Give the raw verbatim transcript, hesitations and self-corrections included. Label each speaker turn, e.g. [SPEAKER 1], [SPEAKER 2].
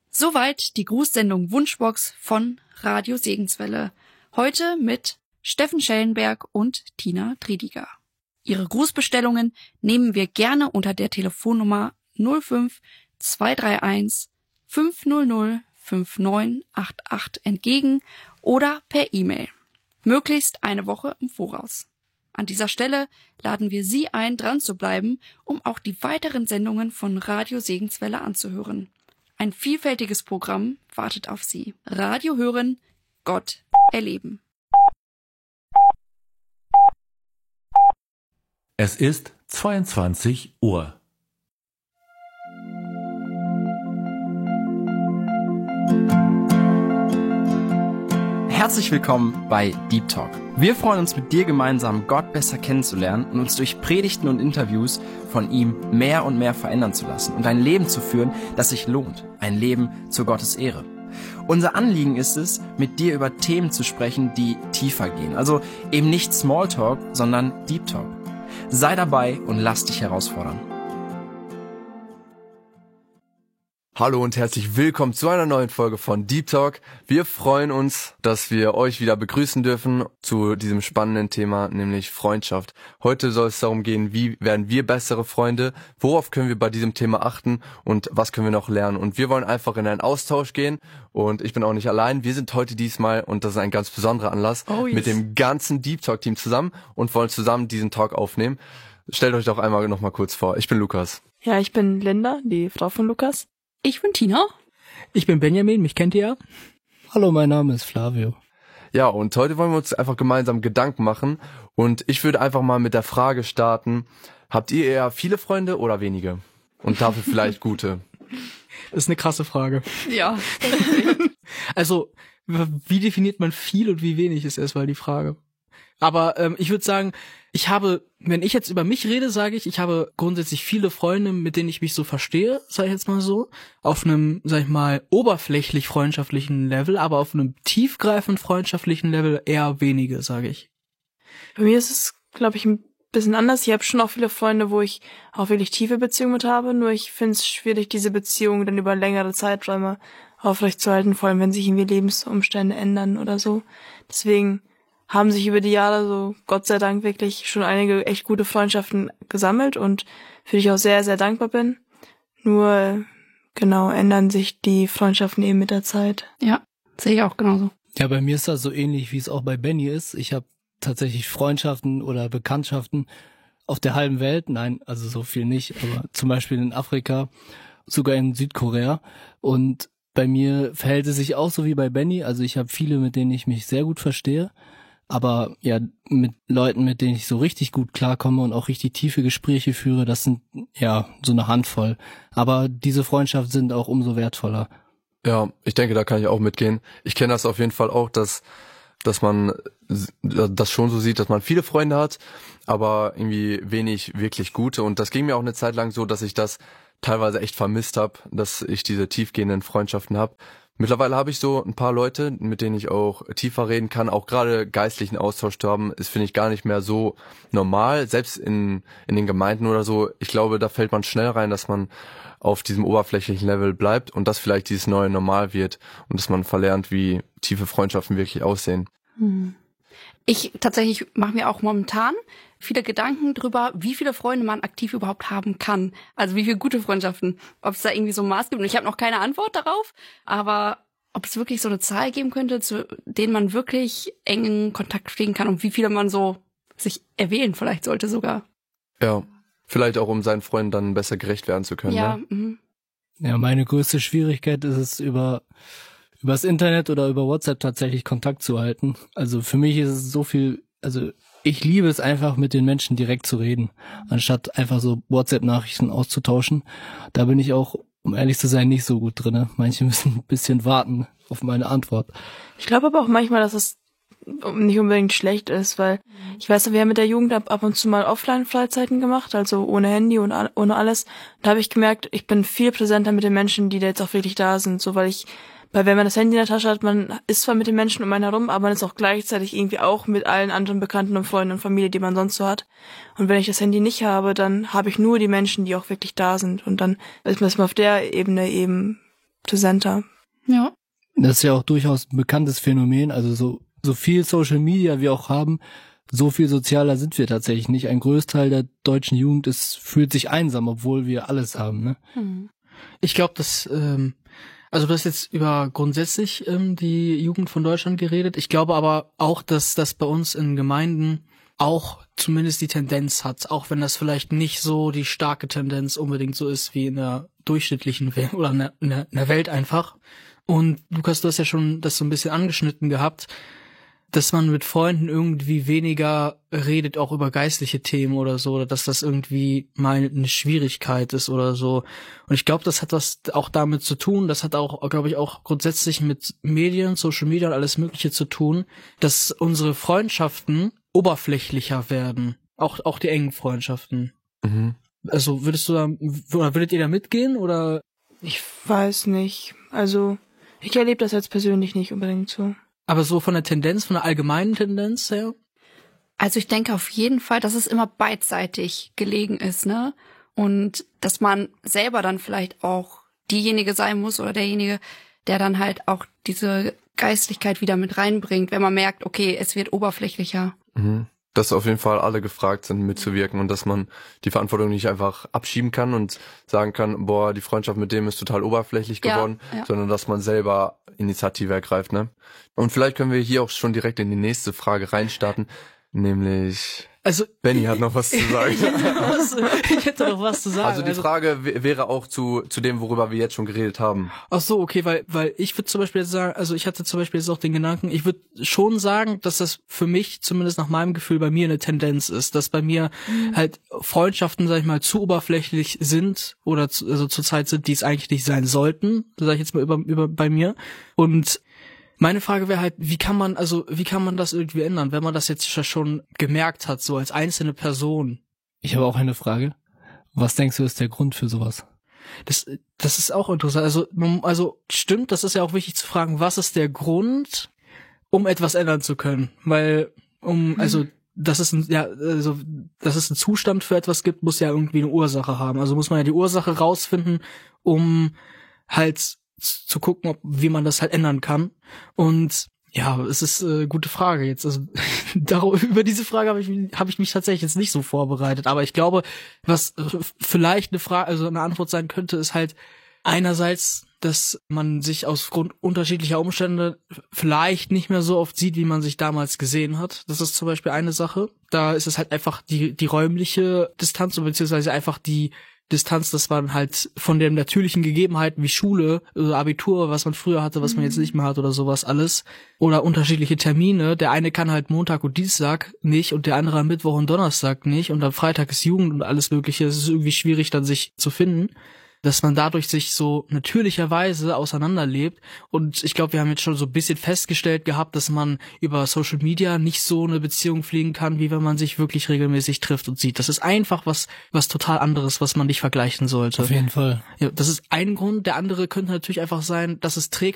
[SPEAKER 1] Soweit die Grußsendung Wunschbox von Radio Segenswelle. Heute mit Steffen Schellenberg und Tina Triediger. Ihre Grußbestellungen nehmen wir gerne unter der Telefonnummer null fünf zwei drei eins fünf null null fünf neun acht acht entgegen oder per E-Mail. Möglichst eine Woche im Voraus. An dieser Stelle laden wir Sie ein, dran zu bleiben, um auch die weiteren Sendungen von Radio Segenswelle anzuhören. Ein vielfältiges Programm wartet auf Sie. Radio hören, Gott erleben.
[SPEAKER 2] Es ist zweiundzwanzig Uhr.
[SPEAKER 3] Herzlich willkommen bei Deep Talk. Wir freuen uns, mit dir gemeinsam Gott besser kennenzulernen und uns durch Predigten und Interviews von ihm mehr und mehr verändern zu lassen und ein Leben zu führen, das sich lohnt. Ein Leben zur Gottes Ehre. Unser Anliegen ist es, mit dir über Themen zu sprechen, die tiefer gehen. Also eben nicht Smalltalk, sondern Deep Talk. Sei dabei und lass dich herausfordern.
[SPEAKER 4] Hallo und herzlich willkommen zu einer neuen Folge von Deep Talk. Wir freuen uns, dass wir euch wieder begrüßen dürfen zu diesem spannenden Thema, nämlich Freundschaft. Heute soll es darum gehen, wie werden wir bessere Freunde, worauf können wir bei diesem Thema achten und was können wir noch lernen. Und wir wollen einfach in einen Austausch gehen und ich bin auch nicht allein. Wir sind heute diesmal, und das ist ein ganz besonderer Anlass, oh yes. mit dem ganzen Deep Talk Team zusammen und wollen zusammen diesen Talk aufnehmen. Stellt euch doch einmal noch mal kurz vor. Ich bin Lukas.
[SPEAKER 5] Ja, ich bin Linda, die Frau von Lukas.
[SPEAKER 1] Ich bin Tina.
[SPEAKER 6] Ich bin Benjamin, mich kennt ihr ja.
[SPEAKER 7] Hallo, mein Name ist Flavio.
[SPEAKER 4] Ja, und heute wollen wir uns einfach gemeinsam Gedanken machen und ich würde einfach mal mit der Frage starten, habt ihr eher viele Freunde oder wenige? Und dafür vielleicht gute?
[SPEAKER 6] Das ist eine krasse Frage.
[SPEAKER 1] Ja.
[SPEAKER 6] Also, wie definiert man viel und wie wenig ist erstmal die Frage. Aber ähm, ich würde sagen, ich habe, wenn ich jetzt über mich rede, sage ich, ich habe grundsätzlich viele Freunde, mit denen ich mich so verstehe, sage ich jetzt mal so, auf einem, sag ich mal, oberflächlich freundschaftlichen Level, aber auf einem tiefgreifend freundschaftlichen Level eher wenige, sage ich.
[SPEAKER 5] Bei mir ist es, glaube ich, ein bisschen anders. Ich habe schon auch viele Freunde, wo ich auch wirklich tiefe Beziehungen mit habe, nur ich finde es schwierig, diese Beziehungen dann über längere Zeiträume aufrechtzuerhalten, vor allem wenn sich irgendwie Lebensumstände ändern oder so. Deswegen haben sich über die Jahre so, Gott sei Dank, wirklich schon einige echt gute Freundschaften gesammelt und für die ich auch sehr, sehr dankbar bin. Nur, genau, ändern sich die Freundschaften eben mit der Zeit.
[SPEAKER 1] Ja, sehe ich auch genauso.
[SPEAKER 7] Ja, bei mir ist das so ähnlich, wie es auch bei Benny ist. Ich habe tatsächlich Freundschaften oder Bekanntschaften auf der halben Welt. Nein, also so viel nicht, aber zum Beispiel in Afrika, sogar in Südkorea. Und bei mir verhält es sich auch so wie bei Benny. Also ich habe viele, mit denen ich mich sehr gut verstehe. Aber ja, mit Leuten, mit denen ich so richtig gut klarkomme und auch richtig tiefe Gespräche führe, das sind ja so eine Handvoll. Aber diese Freundschaften sind auch umso wertvoller.
[SPEAKER 4] Ja, ich denke, da kann ich auch mitgehen. Ich kenne das auf jeden Fall auch, dass dass man das schon so sieht, dass man viele Freunde hat, aber irgendwie wenig wirklich gute. Und das ging mir auch eine Zeit lang so, dass ich das teilweise echt vermisst habe, dass ich diese tiefgehenden Freundschaften habe. Mittlerweile habe ich so ein paar Leute, mit denen ich auch tiefer reden kann, auch gerade geistlichen Austausch zu haben, ist, finde ich, gar nicht mehr so normal, selbst in in den Gemeinden oder so. Ich glaube, da fällt man schnell rein, dass man auf diesem oberflächlichen Level bleibt und das vielleicht dieses neue Normal wird und dass man verlernt, wie tiefe Freundschaften wirklich aussehen.
[SPEAKER 1] Hm. Ich tatsächlich mache mir auch momentan viele Gedanken drüber, wie viele Freunde man aktiv überhaupt haben kann. Also wie viele gute Freundschaften. Ob es da irgendwie so ein Maß gibt. Und ich habe noch keine Antwort darauf. Aber ob es wirklich so eine Zahl geben könnte, zu denen man wirklich engen Kontakt pflegen kann und wie viele man so sich erwählen vielleicht sollte sogar.
[SPEAKER 4] Ja, vielleicht auch, um seinen Freunden dann besser gerecht werden zu können.
[SPEAKER 1] Ja,
[SPEAKER 4] ne?
[SPEAKER 1] mhm.
[SPEAKER 7] Ja, meine größte Schwierigkeit ist es, über übers Internet oder über WhatsApp tatsächlich Kontakt zu halten. Also für mich ist es so viel, also ich liebe es einfach, mit den Menschen direkt zu reden, anstatt einfach so WhatsApp-Nachrichten auszutauschen. Da bin ich auch, um ehrlich zu sein, nicht so gut drin. Manche müssen ein bisschen warten auf meine Antwort.
[SPEAKER 5] Ich glaube aber auch manchmal, dass es nicht unbedingt schlecht ist, weil ich weiß, wir haben mit der Jugend ab, ab und zu mal Offline-Freizeiten gemacht, also ohne Handy und a- ohne alles. Da habe ich gemerkt, ich bin viel präsenter mit den Menschen, die da jetzt auch wirklich da sind, so weil ich Weil wenn man das Handy in der Tasche hat, man ist zwar mit den Menschen um einen herum, aber man ist auch gleichzeitig irgendwie auch mit allen anderen Bekannten und Freunden und Familie, die man sonst so hat. Und wenn ich das Handy nicht habe, dann habe ich nur die Menschen, die auch wirklich da sind. Und dann ist man auf der Ebene eben präsenter.
[SPEAKER 1] Ja.
[SPEAKER 7] Das ist ja auch durchaus ein bekanntes Phänomen. Also so, so viel Social Media wir auch haben, so viel sozialer sind wir tatsächlich nicht. Ein Großteil der deutschen Jugend ist, fühlt sich einsam, obwohl wir alles haben, ne?
[SPEAKER 1] Hm.
[SPEAKER 6] Ich glaube, dass, ähm, also du hast jetzt über grundsätzlich ähm, die Jugend von Deutschland geredet. Ich glaube aber auch, dass das bei uns in Gemeinden auch zumindest die Tendenz hat, auch wenn das vielleicht nicht so die starke Tendenz unbedingt so ist wie in der durchschnittlichen Welt oder in der, in der, in der Welt einfach. Und Lukas, du hast ja schon das so ein bisschen angeschnitten gehabt, dass man mit Freunden irgendwie weniger redet, auch über geistliche Themen oder so, oder dass das irgendwie mal eine Schwierigkeit ist oder so. Und ich glaube, das hat was auch damit zu tun, das hat auch, glaube ich, auch grundsätzlich mit Medien, Social Media und alles Mögliche zu tun, dass unsere Freundschaften oberflächlicher werden. Auch, auch die engen Freundschaften.
[SPEAKER 4] Mhm.
[SPEAKER 6] Also würdest du da, oder würdet ihr da mitgehen, oder?
[SPEAKER 5] Ich weiß nicht. Also, ich erlebe das jetzt persönlich nicht unbedingt so.
[SPEAKER 6] Aber so von der Tendenz, von der allgemeinen Tendenz her?
[SPEAKER 1] Also ich denke auf jeden Fall, dass es immer beidseitig gelegen ist, ne? Und dass man selber dann vielleicht auch diejenige sein muss oder derjenige, der dann halt auch diese Geistlichkeit wieder mit reinbringt, wenn man merkt, okay, es wird oberflächlicher.
[SPEAKER 4] Mhm. Dass auf jeden Fall alle gefragt sind, mitzuwirken und dass man die Verantwortung nicht einfach abschieben kann und sagen kann, boah, die Freundschaft mit dem ist total oberflächlich geworden,
[SPEAKER 1] ja, ja.
[SPEAKER 4] sondern dass man selber Initiative ergreift, ne? Und vielleicht können wir hier auch schon direkt in die nächste Frage reinstarten, nämlich...
[SPEAKER 6] Also
[SPEAKER 4] Benny hat noch was zu sagen.
[SPEAKER 6] Ich hätte noch was zu sagen.
[SPEAKER 4] Also die Frage w- wäre auch zu zu dem, worüber wir jetzt schon geredet haben.
[SPEAKER 6] Ach so, okay, weil weil ich würde zum Beispiel jetzt sagen, also ich hatte zum Beispiel jetzt auch den Gedanken, ich würde schon sagen, dass das für mich, zumindest nach meinem Gefühl, bei mir eine Tendenz ist, dass bei mir mhm. halt Freundschaften, sag ich mal, zu oberflächlich sind oder zu, also zurzeit sind, die es eigentlich nicht sein sollten, sag ich jetzt mal über über bei mir. Und meine Frage wäre halt, wie kann man, also wie kann man das irgendwie ändern, wenn man das jetzt schon gemerkt hat, so als einzelne Person?
[SPEAKER 7] Ich habe auch eine Frage. Was denkst du, ist der Grund für sowas?
[SPEAKER 6] Das, das ist auch interessant. Also, also stimmt, das ist ja auch wichtig zu fragen, was ist der Grund, um etwas ändern zu können? Weil, um, also, dass es ein, ja, also, dass es einen Zustand für etwas gibt, muss ja irgendwie eine Ursache haben. Also muss man ja die Ursache rausfinden, um halt zu gucken, ob, wie man das halt ändern kann. Und ja, es ist eine äh, gute Frage jetzt. Also darüber, über diese Frage habe ich, hab ich mich tatsächlich jetzt nicht so vorbereitet. Aber ich glaube, was vielleicht eine Frage, also eine Antwort sein könnte, ist halt einerseits, dass man sich aus Grund unterschiedlicher Umstände vielleicht nicht mehr so oft sieht, wie man sich damals gesehen hat. Das ist zum Beispiel eine Sache. Da ist es halt einfach die die räumliche Distanz, beziehungsweise einfach die Distanz, das waren halt von den natürlichen Gegebenheiten wie Schule, oder Abitur, was man früher hatte, was man jetzt nicht mehr hat oder sowas alles. Oder unterschiedliche Termine. Der eine kann halt Montag und Dienstag nicht und der andere am Mittwoch und Donnerstag nicht und am Freitag ist Jugend und alles Mögliche. Es ist irgendwie schwierig, dann sich zu finden. Dass man dadurch sich so natürlicherweise auseinanderlebt. Und ich glaube, wir haben jetzt schon so ein bisschen festgestellt gehabt, dass man über Social Media nicht so eine Beziehung pflegen kann, wie wenn man sich wirklich regelmäßig trifft und sieht. Das ist einfach was was total anderes, was man nicht vergleichen sollte.
[SPEAKER 7] Auf jeden Fall.
[SPEAKER 6] Ja, das ist ein Grund. Der andere könnte natürlich einfach sein, dass es Trägheit